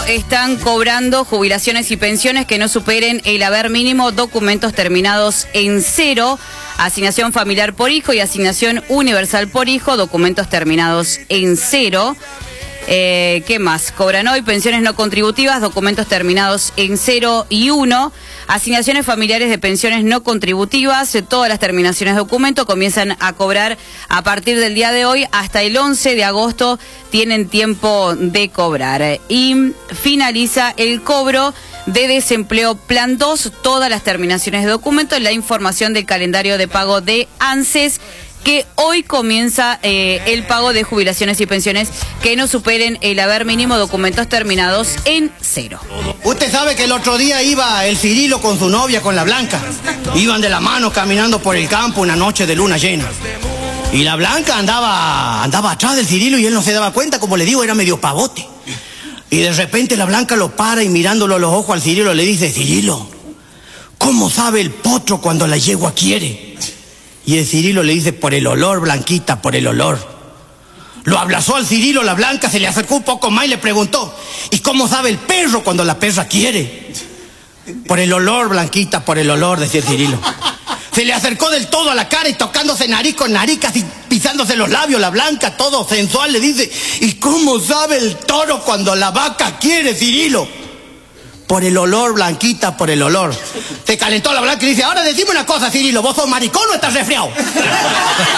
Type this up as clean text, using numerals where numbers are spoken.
están cobrando jubilaciones y pensiones que no superen el haber mínimo, documentos terminados en 0, asignación familiar por hijo y asignación universal por hijo, documentos terminados en 0. ¿Qué más? Cobran hoy pensiones no contributivas, documentos terminados en 0 y 1. Asignaciones familiares de pensiones no contributivas, todas las terminaciones de documento comienzan a cobrar a partir del día de hoy hasta el 11 de agosto tienen tiempo de cobrar. Y finaliza el cobro de desempleo Plan 2, todas las terminaciones de documento, la información del calendario de pago de ANSES, que hoy comienza el pago de jubilaciones y pensiones que no superen el haber mínimo, documentos terminados en 0. Usted sabe que el otro día iba el Cirilo con su novia, con la Blanca. Iban de la mano caminando por el campo una noche de luna llena. Y la Blanca andaba atrás del Cirilo y él no se daba cuenta, como le digo, era medio pavote. Y de repente la Blanca lo para y mirándolo a los ojos al Cirilo le dice: Cirilo, ¿cómo sabe el potro cuando la yegua quiere? Y el Cirilo le dice: por el olor, Blanquita, por el olor. Lo abrazó al Cirilo, la Blanca se le acercó un poco más y le preguntó: ¿y cómo sabe el perro cuando la perra quiere? Por el olor, Blanquita, por el olor, decía el Cirilo. Se le acercó del todo a la cara y tocándose nariz con nariz, casi pisándose los labios, la Blanca, todo sensual, le dice: ¿y cómo sabe el toro cuando la vaca quiere, Cirilo? Por el olor, Blanquita, por el olor. Se calentó la Blanca y dice: ahora decime una cosa, Cirilo, ¿vos sos maricón o estás resfriado?